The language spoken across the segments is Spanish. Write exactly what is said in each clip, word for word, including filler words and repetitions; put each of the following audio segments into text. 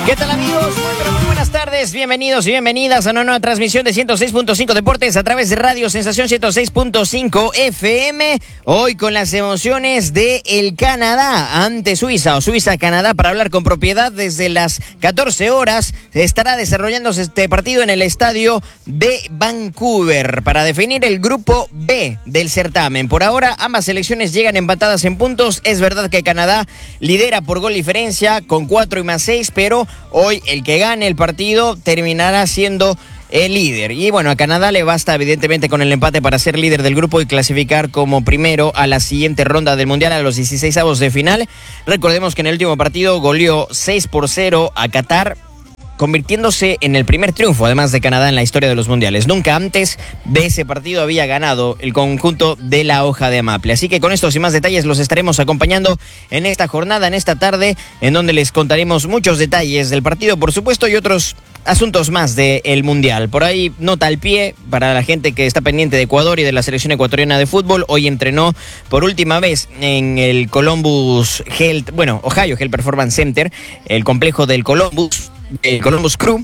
¿Qué tal, amigos? Muy, pero muy buenas tardes. Bienvenidos y bienvenidas a una nueva transmisión de ciento seis punto cinco Deportes a través de Radio Sensación ciento seis punto cinco F M. Hoy con las emociones de el Canadá ante Suiza o Suiza-Canadá para hablar con propiedad desde las catorce horas. Estará desarrollándose este partido en el estadio de Vancouver para definir el grupo B del certamen. Por ahora, ambas selecciones llegan empatadas en puntos. Es verdad que Canadá lidera por gol diferencia con cuatro y más seis, pero hoy el que gane el partido terminará siendo el líder. Y bueno, a Canadá le basta evidentemente con el empate para ser líder del grupo y clasificar como primero a la siguiente ronda del Mundial, a los dieciseisavos de final. Recordemos que en el último partido goleó seis por cero a Qatar, convirtiéndose en el primer triunfo, además de Canadá, en la historia de los mundiales. Nunca antes de ese partido había ganado el conjunto de la hoja de Maple. Así que con estos y más detalles los estaremos acompañando en esta jornada, en esta tarde, en donde les contaremos muchos detalles del partido, por supuesto, y otros asuntos más del mundial. Por ahí, nota al pie para la gente que está pendiente de Ecuador y de la selección ecuatoriana de fútbol. Hoy entrenó por última vez en el Columbus Health, bueno, Ohio Health Performance Center, el complejo del Columbus, el Columbus Crew,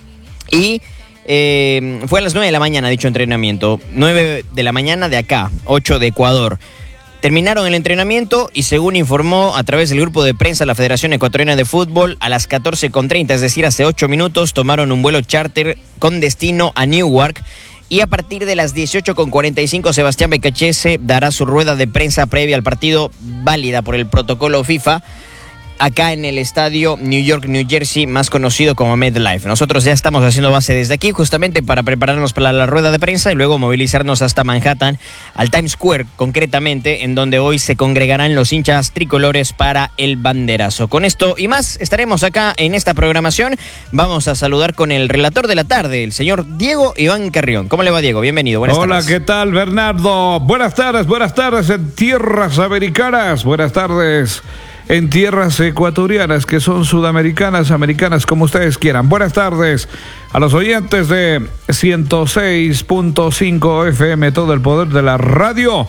y eh, fue a las nueve de la mañana dicho entrenamiento, nueve de la mañana de acá, ocho de Ecuador. Terminaron el entrenamiento y, según informó a través del grupo de prensa la Federación Ecuatoriana de Fútbol, a las catorce con treinta, es decir, hace ocho minutos, tomaron un vuelo charter con destino a Newark. Y a partir de las dieciocho con cuarenta y cinco, Sebastián Becachese dará su rueda de prensa previa al partido, válida por el protocolo FIFA, acá en el estadio New York, New Jersey, más conocido como MetLife. Nosotros ya estamos haciendo base desde aquí justamente para prepararnos para la rueda de prensa y luego movilizarnos hasta Manhattan, al Times Square concretamente, en donde hoy se congregarán los hinchas tricolores para el banderazo. Con esto y más estaremos acá en esta programación. Vamos a saludar con el relator de la tarde, el señor Diego Iván Carrión. ¿Cómo le va, Diego? Bienvenido. Buenas Hola, tardes. ¿qué tal, Bernardo? Buenas tardes, buenas tardes en tierras americanas. Buenas tardes en tierras ecuatorianas, que son sudamericanas, americanas, como ustedes quieran. Buenas tardes a los oyentes de ciento seis punto cinco F M, todo el poder de la radio.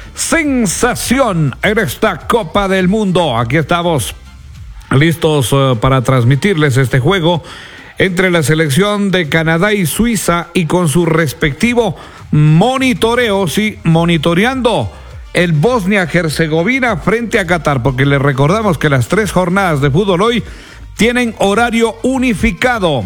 Sensación en esta Copa del Mundo. Aquí estamos listos uh, para transmitirles este juego entre la selección de Canadá y Suiza, y con su respectivo monitoreo, sí, monitoreando el Bosnia-Herzegovina frente a Qatar, porque les recordamos que las tres jornadas de fútbol hoy tienen horario unificado.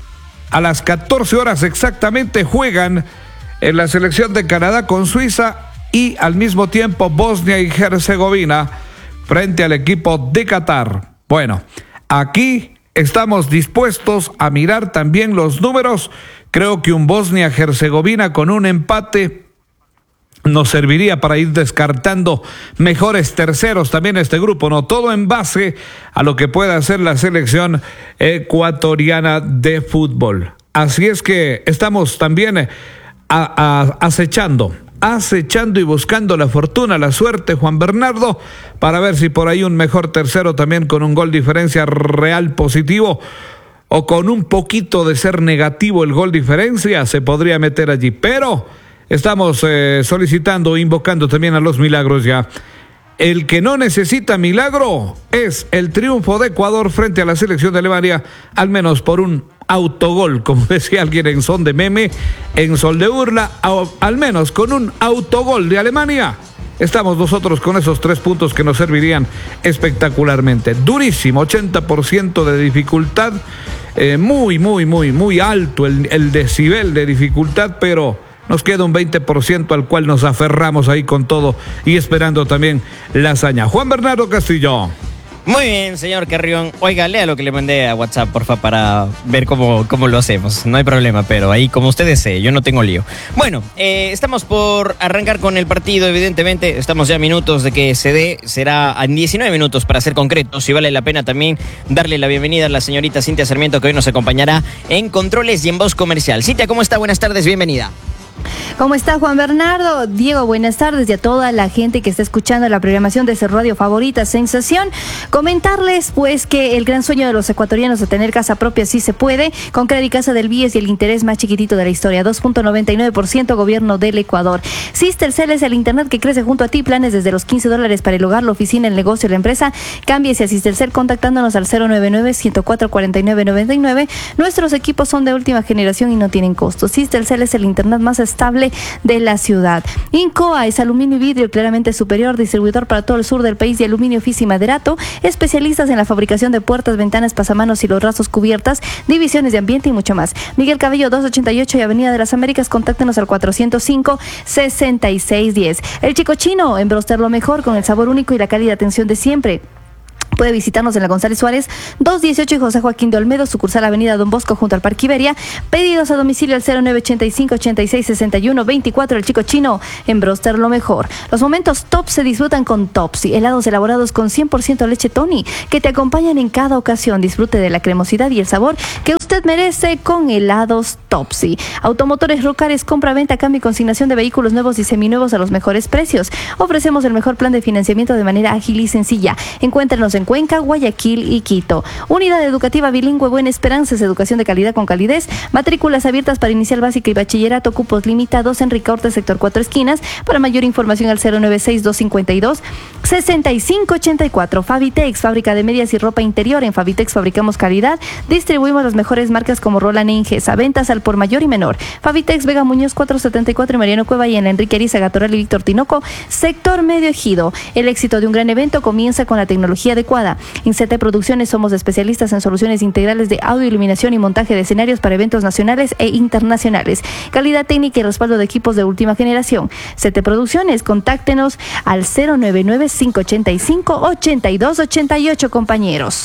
A las catorce horas exactamente juegan en la selección de Canadá con Suiza, y al mismo tiempo Bosnia y Herzegovina frente al equipo de Qatar. Bueno, aquí estamos dispuestos a mirar también los números. Creo que un Bosnia-Herzegovina con un empate nos serviría para ir descartando mejores terceros también este grupo, ¿no? Todo en base a lo que pueda hacer la selección ecuatoriana de fútbol. Así es que estamos también a, a, acechando, acechando y buscando la fortuna, la suerte, Juan Bernardo, para ver si por ahí un mejor tercero también con un gol diferencia real positivo, o con un poquito de ser negativo el gol diferencia, se podría meter allí. Pero estamos eh, solicitando, invocando también a los milagros ya. El que no necesita milagro es el triunfo de Ecuador frente a la selección de Alemania, al menos por un autogol, como decía alguien en son de meme, en sol de burla, a, al menos con un autogol de Alemania. Estamos nosotros con esos tres puntos que nos servirían espectacularmente. Durísimo, ochenta por ciento de dificultad, eh, muy, muy, muy, muy alto el, el decibel de dificultad, pero nos queda un veinte por ciento al cual nos aferramos ahí con todo y esperando también la hazaña. Juan Bernardo Castillo. Muy bien, señor Carrión. Oiga, lea lo que le mandé a WhatsApp, porfa, para ver cómo, cómo lo hacemos. No hay problema, pero ahí como usted desee, yo no tengo lío. Bueno, eh, estamos por arrancar con el partido, evidentemente. Estamos ya a minutos de que se dé. Será en diecinueve minutos, para ser concretos. Y vale la pena también darle la bienvenida a la señorita Cintia Sarmiento, que hoy nos acompañará en Controles y en Voz Comercial. Cintia, ¿cómo está? Buenas tardes, bienvenida. ¿Cómo está Juan Bernardo? Diego, buenas tardes, y a toda la gente que está escuchando la programación de su radio favorita, Sensación. Comentarles pues que el gran sueño de los ecuatorianos de tener casa propia sí se puede, con Credit Casa del B I E S y el interés más chiquitito de la historia, dos punto noventa y nueve por ciento gobierno del Ecuador. Cistercel es el internet que crece junto a ti, planes desde los quince dólares para el hogar, la oficina, el negocio, la empresa. Cámbiese a Cistercel contactándonos al cero nueve nueve, ciento cuatro, cuarenta y nueve noventa y nueve. Nuestros equipos son de última generación y no tienen costo. Cistercel es el internet más estable de la ciudad. Incoa es aluminio y vidrio claramente superior, distribuidor para todo el sur del país de aluminio, fis y maderato, especialistas en la fabricación de puertas, ventanas, pasamanos y los rasos, cubiertas, divisiones de ambiente y mucho más. Miguel Cabello doscientos ochenta y ocho y Avenida de las Américas, contáctenos al cuatrocientos cinco, sesenta y seis diez. El Chico Chino, en Broster lo mejor, con el sabor único y la calidad de atención de siempre. Puede visitarnos en la González Suárez doscientos dieciocho y José Joaquín de Olmedo, sucursal Avenida Don Bosco junto al Parque Iberia. Pedidos a domicilio al cero nueve ochenta y cinco, ochenta y seis, sesenta y uno veinticuatro. El Chico Chino, en Broster lo mejor. Los momentos top se disfrutan con Topsy, helados elaborados con cien por ciento leche Tony, que te acompañan en cada ocasión. Disfrute de la cremosidad y el sabor que usted merece con helados Topsy. Automotores Rocares, compra, venta, cambio y consignación de vehículos nuevos y seminuevos a los mejores precios. Ofrecemos el mejor plan de financiamiento de manera ágil y sencilla. Encuéntrenos en Cuenca, Guayaquil y Quito. Unidad educativa bilingüe Buena Esperanza, es educación de calidad con calidez. Matrículas abiertas para inicial básica y bachillerato, cupos limitados en Ricaurte, sector Cuatro Esquinas. Para mayor información al cero nueve seis, dos cinco dos, seis cinco ocho cuatro. Fabitex, fábrica de medias y ropa interior. En Fabitex fabricamos calidad. Distribuimos las mejores marcas como Roland e Ingesa. Ventas al por mayor y menor. Fabitex, Vega Muñoz cuatrocientos setenta y cuatro y Mariano Cueva, y en la Enrique Ariza, Gatoral y Víctor Tinoco, sector Medio Ejido. El éxito de un gran evento comienza con la tecnología adecuada. En C T Producciones somos especialistas en soluciones integrales de audio, iluminación y montaje de escenarios para eventos nacionales e internacionales. Calidad técnica y respaldo de equipos de última generación. C T Producciones, contáctenos al cero nueve nueve, cinco ochenta y cinco, ochenta y dos ochenta y ocho, compañeros.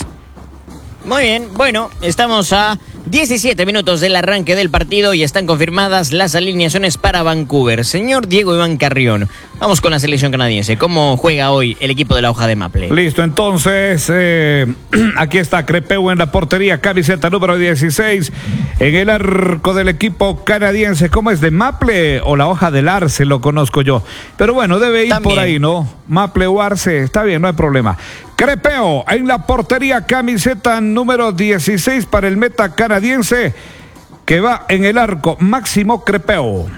Muy bien, bueno, estamos a diecisiete minutos del arranque del partido y están confirmadas las alineaciones para Vancouver. Señor Diego Iván Carrión, vamos con la selección canadiense. ¿Cómo juega hoy el equipo de la hoja de Maple? Listo, entonces, eh, aquí está Crepeu en la portería, camiseta número dieciséis. En el arco del equipo canadiense, ¿cómo es? ¿De Maple o la hoja del Arce? Lo conozco yo. Pero bueno, debe ir También. por ahí, ¿no? Maple o Arce, está bien, no hay problema. Crepeu en la portería, camiseta número dieciséis para el meta canadiense, que va en el arco, Máximo Crepeu.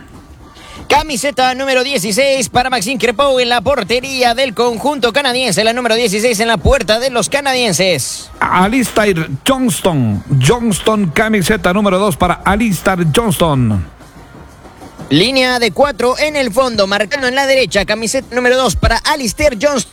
Camiseta número dieciséis para Maxime Crepeu en la portería del conjunto canadiense. La número dieciséis en la puerta de los canadienses. Alistair Johnston. Johnston, camiseta número dos para Alistair Johnston. Línea de cuatro en el fondo, marcando en la derecha. Camiseta número dos para Alistair Johnston.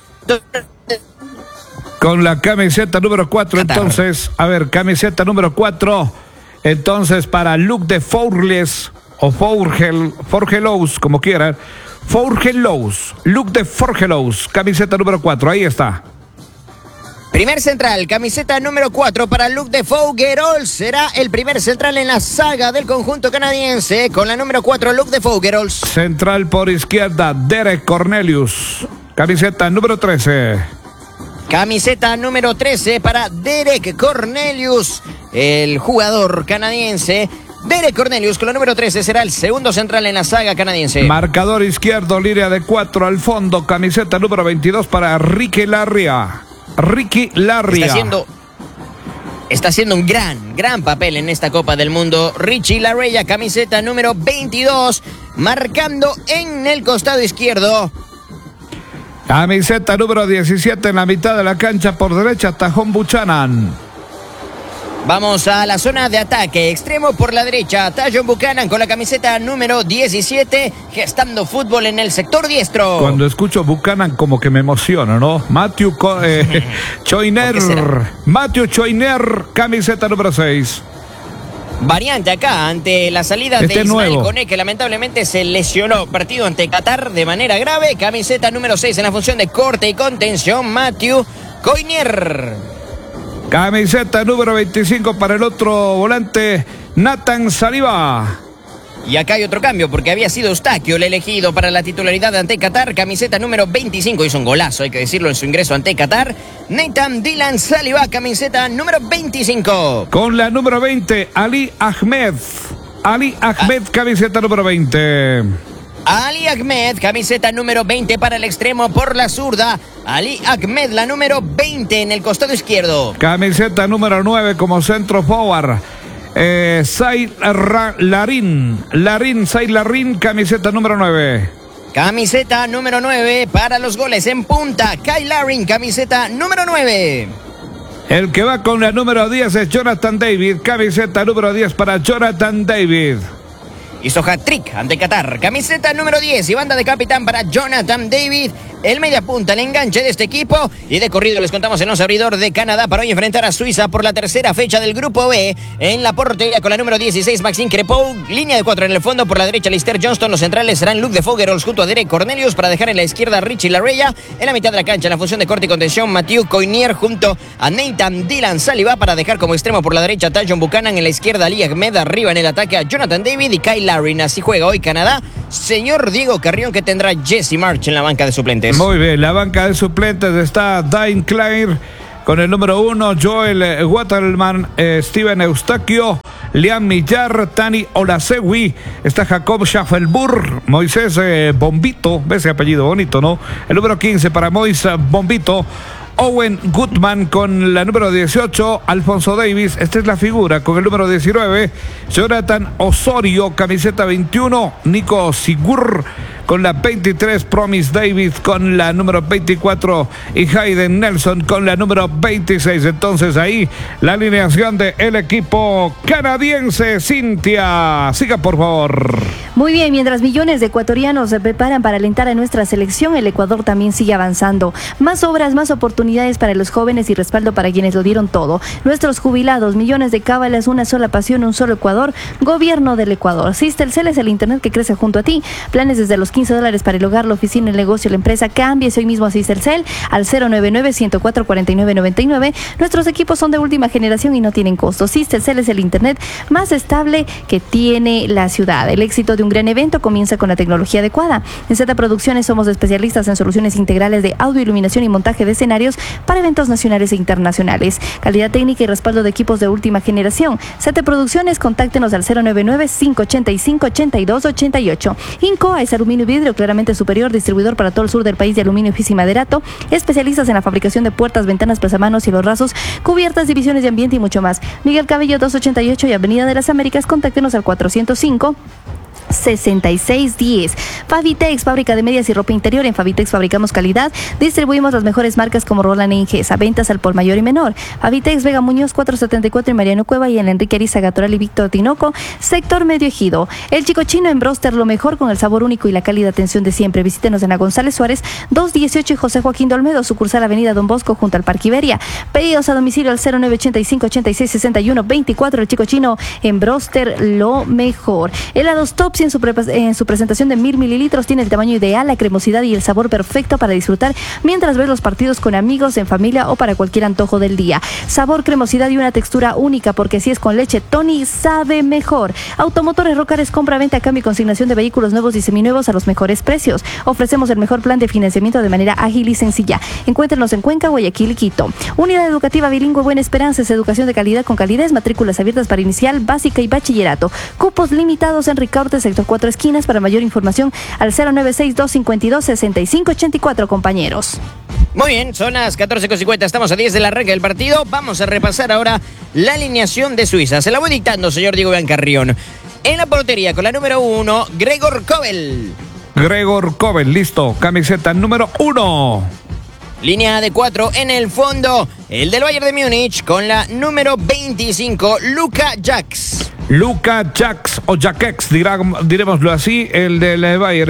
Con la camiseta número cuatro, entonces, a ver, camiseta número cuatro, entonces para Luc de Forges, o Forgel, Forgelos, como quieran, Forgelos, Luc de Forgelos, camiseta número cuatro, ahí está. Primer central, camiseta número cuatro para Luc de Forgelos, será el primer central en la saga del conjunto canadiense, con la número cuatro, Luc de Forgelos. Central por izquierda, Derek Cornelius, camiseta número trece. Camiseta número trece para Derek Cornelius, el jugador canadiense. Derek Cornelius con la número trece será el segundo central en la saga canadiense. Marcador izquierdo, línea de cuatro al fondo, camiseta número veintidós para Ricky Larria. Ricky Larria. Está haciendo, está haciendo un gran, gran papel en esta Copa del Mundo. Richie Larria, camiseta número veintidós, marcando en el costado izquierdo. Camiseta número diecisiete en la mitad de la cancha por derecha, Tajón Buchanan. Vamos a la zona de ataque, extremo por la derecha, Tajon Buchanan con la camiseta número diecisiete, gestando fútbol en el sector diestro. Cuando escucho Buchanan como que me emociono, ¿no? Matthew eh, Choiner, Matthew Choiner, camiseta número seis. Variante acá ante la salida este de Ismael nuevo. Koné, que lamentablemente se lesionó. Partido ante Qatar de manera grave. Camiseta número seis en la función de corte y contención, Matthew Coinier. Camiseta número veinticinco para el otro volante, Nathan Saliba. Y acá hay otro cambio porque había sido Eustaquio el elegido para la titularidad ante Qatar. Camiseta número veinticinco, hizo un golazo, hay que decirlo, en su ingreso ante Qatar. Nathan Dylan Saliba, camiseta número veinticinco. Con la número veinte, Ali Ahmed. Ali Ahmed, camiseta número veinte. Ali Ahmed, camiseta número veinte para el extremo por la zurda. Ali Ahmed, la número veinte en el costado izquierdo. Camiseta número nueve como centro forward. Eh, Zaid Larin. Larin, Zaid Larin, camiseta número nueve. Camiseta número nueve para los goles en punta. Kyle Larin, camiseta número nueve. El que va con la número diez es Jonathan David. Camiseta número diez para Jonathan David. Hizo hat-trick ante Qatar. Camiseta número diez y banda de capitán para Jonathan David. El media punta, el enganche de este equipo. Y de corrido les contamos el once abridor de Canadá para hoy enfrentar a Suiza por la tercera fecha del Grupo B. En la portería con la número dieciséis, Maxime Crepeau. Línea de cuatro en el fondo. Por la derecha, Lister Johnston. Los centrales serán Luke de Foguerols junto a Derek Cornelius. Para dejar en la izquierda, Richie Lareya. En la mitad de la cancha, en la función de corte y contención, Mathieu Coinier junto a Nathan Dylan Saliba. Para dejar como extremo por la derecha, Tajon Buchanan. En la izquierda, Ali Ahmed. Arriba en el ataque a Jonathan David y Kyle Larin. Así juega hoy Canadá. Señor Diego Carrión, que tendrá Jesse March en la banca de suplentes. Muy bien, la banca de suplentes está Dane Clair con el número uno, Joel Waterman, eh, Steven Eustaquio, Liam Millar, Tani Olasewi, está Jacob Schaffelburg, Moisés eh, Bombito, ve ese apellido bonito, ¿no? El número quince para Moisés Bombito, Owen Goodman con la número dieciocho, Alfonso Davis, esta es la figura, con el número diecinueve, Jonathan Osorio, camiseta veintiuno, Nico Sigur con la veintitrés, Promise Davis con la número veinticuatro y Hayden Nelson con la número veintiséis. Entonces ahí la alineación del equipo canadiense. Cintia, siga por favor. Muy bien, mientras millones de ecuatorianos se preparan para alentar a nuestra selección, el Ecuador también sigue avanzando. Más obras, más oportunidades para los jóvenes y respaldo para quienes lo dieron todo. Nuestros jubilados, millones de cábalas, una sola pasión, un solo Ecuador. Gobierno del Ecuador. Sistelcel es el internet que crece junto a ti. Planes desde los quince dólares para el hogar, la oficina, el negocio, la empresa. Cámbiese hoy mismo a Sistelcel al cero nueve nueve, ciento cuatro, cuarenta y nueve noventa y nueve. Nuestros equipos son de última generación y no tienen costo. Sistelcel es el internet más estable que tiene la ciudad. El éxito de un gran evento comienza con la tecnología adecuada. En Z Producciones somos especialistas en soluciones integrales de audio, iluminación y montaje de escenarios para eventos nacionales e internacionales. Calidad técnica y respaldo de equipos de última generación. Z Producciones, contáctenos al cero nueve nueve, cinco ocho cinco, ocho dos ocho ocho. Incoa es aluminio y vidrio claramente superior, distribuidor para todo el sur del país de aluminio y maderato, especialistas en la fabricación de puertas, ventanas, pasamanos, cielos rasos, cubiertas, divisiones de ambiente y mucho más. Miguel Cabello doscientos ochenta y ocho y Avenida de las Américas, contáctenos al cuatrocientos cinco, sesenta y seis diez. Fabitex, fábrica de medias y ropa interior. En Fabitex fabricamos calidad, distribuimos las mejores marcas como Roland e Ingesa, ventas al por mayor y menor. Fabitex, Vega Muñoz cuatrocientos setenta y cuatro en Mariano Cueva y en Enrique Arizaga Toral y Víctor Tinoco, sector Medio Ejido. El Chico Chino en Broster, lo mejor con el sabor único y la cálida atención de siempre. Visítenos en la González Suárez doscientos dieciocho y José Joaquín de Olmedo, sucursal Avenida Don Bosco junto al Parque Iberia. Pedidos a domicilio al cero nueve ochenta y cinco, ochenta y seis, sesenta y uno veinticuatro. El Chico Chino en Broster, lo mejor. Helados Topsy en su pre en su presentación de mil mililitros tiene el tamaño ideal, la cremosidad y el sabor perfecto para disfrutar mientras ves los partidos con amigos, en familia o para cualquier antojo del día. Sabor, cremosidad y una textura única, porque si es con leche Tony sabe mejor. Automotores Rocares, compra, venta, cambio y consignación de vehículos nuevos y seminuevos a los mejores precios. Ofrecemos el mejor plan de financiamiento de manera ágil y sencilla. Encuéntrenos en Cuenca, Guayaquil y Quito. Unidad educativa bilingüe Buena Esperanza es educación de calidad con calidez, matrículas abiertas para inicial, básica y bachillerato. Cupos limitados en Ricaurte, sector cuatro esquinas. Para mayor información al cero nueve seis, dos cinco dos, seis cinco ocho cuatro, compañeros. Muy bien, son las catorce cincuenta, estamos a diez de la arranque del partido. Vamos a repasar ahora la alineación de Suiza. Se la voy dictando, señor Diego Carrión. En la portería con la número uno, Gregor Kobel. Gregor Kobel, listo, camiseta número uno. Línea de cuatro en el fondo, el del Bayern de Múnich con la número veinticinco, Luka Jax. Luka Jax o Jaquex, dirá, diremoslo así, el del Bayern.